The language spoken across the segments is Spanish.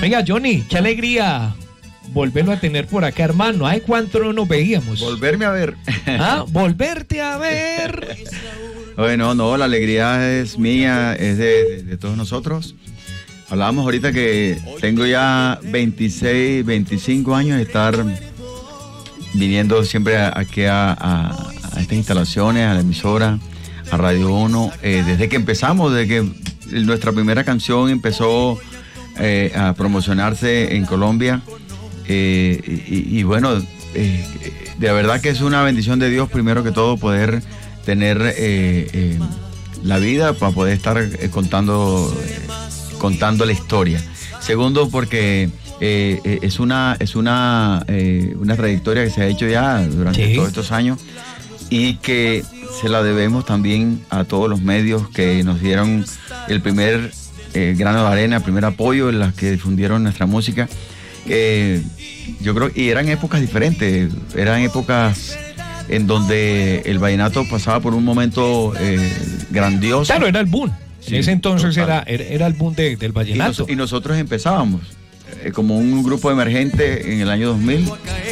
Venga, Johnny, qué alegría volverlo a tener por acá, hermano. Ay, cuánto no nos veíamos. Volverme a ver. Volverte a ver. Bueno, no, la alegría es mía, es de todos nosotros. Hablábamos ahorita que tengo ya 26, 25 años de estar viniendo siempre aquí a estas instalaciones, a la emisora, a Radio 1, desde que empezamos, desde que nuestra primera canción empezó a promocionarse en Colombia. Y bueno, de verdad que es una bendición de Dios, primero que todo, poder tener la vida para poder estar contando la historia. Segundo, porque es una trayectoria que se ha hecho ya durante todos estos años y que se la debemos también a todos los medios que nos dieron el primer grano de arena, el primer apoyo en las que difundieron nuestra música. Yo creo, y eran épocas diferentes, eran épocas en donde el vallenato pasaba por un momento grandioso. Claro, era el boom. Sí, en ese entonces era el boom del vallenato. Y nosotros empezábamos como un grupo emergente en el año 2000.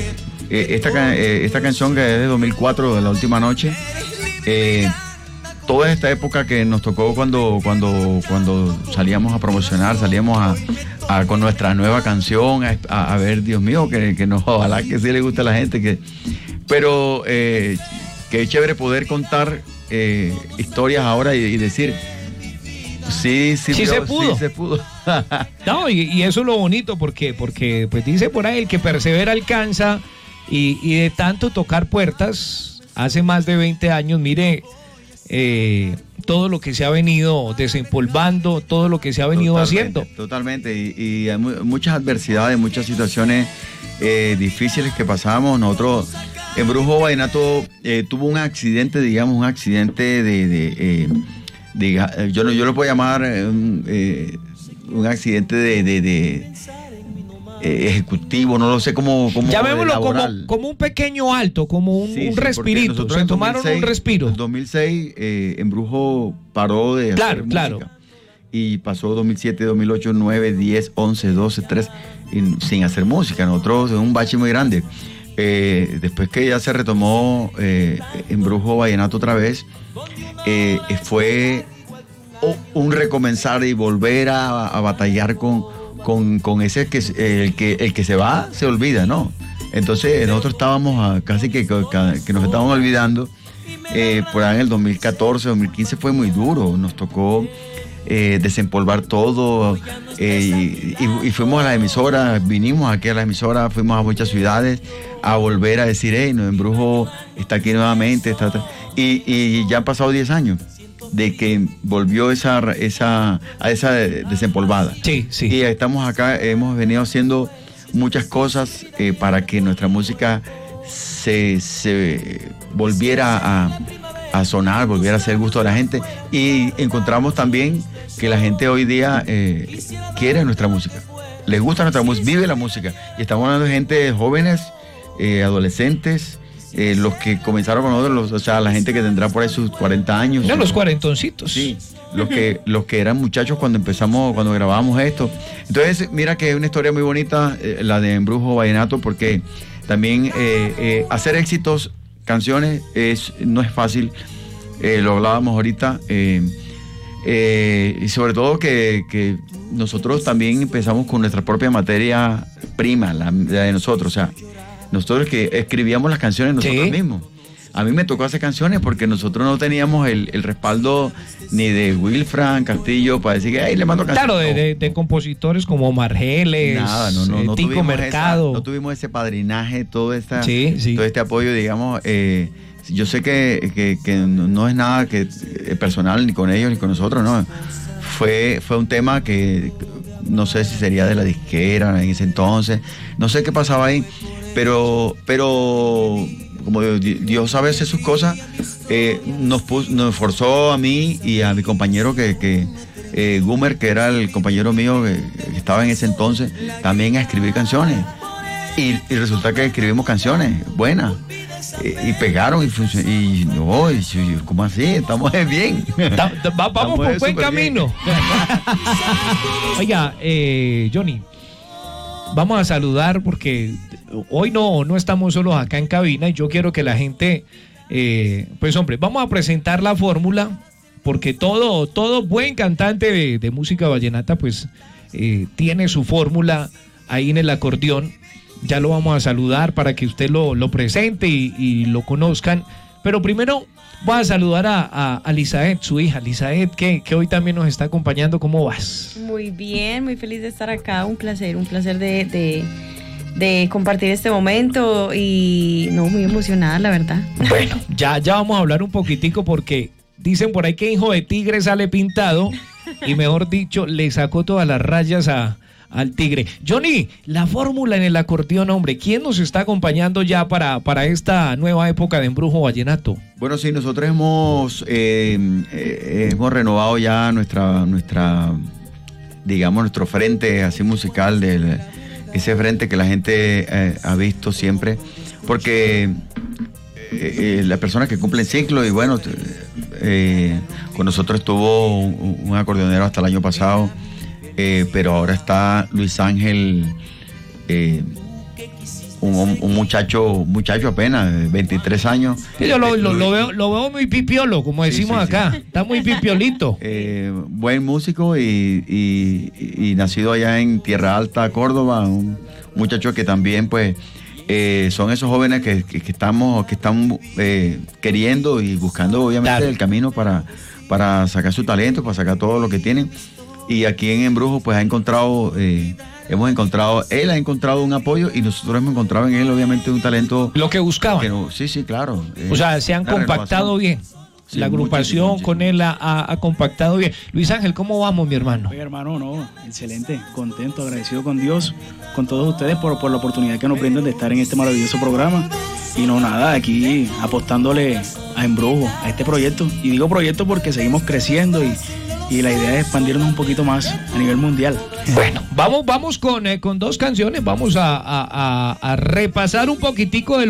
Esta canción que es de 2004, de La Última Noche, toda esta época que nos tocó cuando salíamos a promocionar, salíamos con nuestra nueva canción, a ver, Dios mío, que no, ojalá que sí le guste a la gente, pero que es chévere poder contar historias ahora y decir, sí se pudo. No, y eso es lo bonito, porque pues dice por ahí, el que persevera alcanza, y de tanto tocar puertas, hace más de 20 años, mire, todo lo que se ha venido desempolvando, todo lo que se ha venido haciendo. Totalmente, y hay muchas adversidades, muchas situaciones difíciles que pasamos. Nosotros, Embrujo Vallenato tuvo un accidente, digamos, yo lo puedo llamar un accidente de ejecutivo, no lo sé cómo llamémoslo como un pequeño alto, como un respirito. Se tomaron un respiro. En 2006 Embrujo paró de hacer música. Y pasó 2007, 2008, 9, 10, 11, 12, 13 sin hacer música. Nosotros, un bache muy grande. Después que ya se retomó Embrujo Vallenato otra vez, fue un recomenzar y volver a batallar con ese el que se va, se olvida, ¿no? Entonces nosotros estábamos casi que nos estábamos olvidando. Por ahí en el 2014, 2015 fue muy duro, nos tocó desempolvar todo, y fuimos a la emisora, vinimos aquí a la emisora, fuimos a muchas ciudades a volver a decir, Embrujo está aquí nuevamente, y ya han pasado 10 años de que volvió esa desempolvada. Sí. Y estamos acá, hemos venido haciendo muchas cosas para que nuestra música se volviera a sonar, volviera a ser el gusto de la gente, y encontramos también que la gente hoy día quiere nuestra música, les gusta nuestra música, vive la música, y estamos hablando de gente jóvenes, adolescentes, los que comenzaron con nosotros, o sea, la gente que tendrá por ahí sus 40 años. No, los cuarentoncitos. Sí, los que eran muchachos cuando grabábamos esto. Entonces, mira que es una historia muy bonita, la de Embrujo Vallenato, porque también hacer éxitos, canciones, no es fácil. Lo hablábamos ahorita. Y sobre todo que nosotros también empezamos con nuestra propia materia prima, la de nosotros, o sea, nosotros que escribíamos las canciones nosotros mismos. A mí me tocó hacer canciones porque nosotros no teníamos el respaldo ni de Wilfran Castillo para decir que le mando canciones. Claro, de compositores como Margeles, no Tico Mercado. No tuvimos ese padrinaje, todo este apoyo, digamos. Yo sé que no es nada que personal ni con ellos ni con nosotros, no. Fue un tema que no sé si sería de la disquera en ese entonces, no sé qué pasaba ahí, pero como Dios sabe hacer sus cosas, nos forzó a mí y a mi compañero Gumer, que era el compañero mío que estaba en ese entonces, también a escribir canciones. Y resulta que escribimos canciones buenas. Y pegaron y ¿cómo así? Estamos bien. Vamos por buen camino. Oiga, Johnny, vamos a saludar porque hoy no estamos solos acá en cabina y yo quiero que la gente, pues hombre, vamos a presentar la fórmula porque todo buen cantante de música vallenata pues tiene su fórmula ahí en el acordeón. Ya lo vamos a saludar para que usted lo presente y lo conozcan, pero primero voy a saludar a Lizaeth, su hija. Lizaeth, que hoy también nos está acompañando. ¿Cómo vas? Muy bien, muy feliz de estar acá. Un placer de compartir este momento y muy emocionada, la verdad. Bueno, ya vamos a hablar un poquitico porque dicen por ahí que hijo de tigre sale pintado y mejor dicho, le sacó todas las rayas al tigre. Johnny, la fórmula en el acordeón, hombre, ¿quién nos está acompañando ya para esta nueva época de Embrujo Vallenato? Bueno, sí, nosotros hemos renovado ya nuestra digamos, nuestro frente así musical, ese frente que la gente ha visto siempre, porque las personas que cumplen ciclo, y bueno, con nosotros estuvo un acordeonero hasta el año pasado, pero ahora está Luis Ángel, un muchacho apenas, de 23 años. Yo lo veo muy pipiolo, como decimos acá. Está muy pipiolito. Buen músico y nacido allá en Tierra Alta, Córdoba, un muchacho que también pues son esos jóvenes que están queriendo y buscando obviamente el camino para sacar su talento, para sacar todo lo que tienen. Y aquí en Embrujo pues él ha encontrado un apoyo y nosotros hemos encontrado en él obviamente un talento. Lo que buscaban. Sí, claro. O sea, se han compactado bien. Sí, la agrupación muchísimo. Con él ha compactado bien. Luis Ángel, ¿cómo vamos, mi hermano? Oye, hermano, excelente, contento, agradecido con Dios, con todos ustedes por la oportunidad que nos brindan de estar en este maravilloso programa. Y aquí apostándole a Embrujo, a este proyecto. Y digo proyecto porque seguimos creciendo y la idea es expandirnos un poquito más a nivel mundial. Bueno, vamos con dos canciones, vamos a repasar un poquitico de